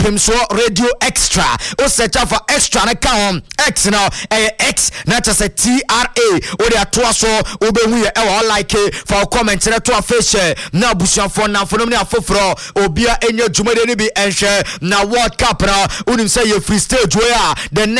Pimso Radio Extra. O search for extra na ka X now X na just a TRA. O de atoa so obehu ye e like for comment na to afeche na busuafo na fonom ne afoforo obia enye dwumade ni bi enhwe na World Cup na unim say ye free stage where the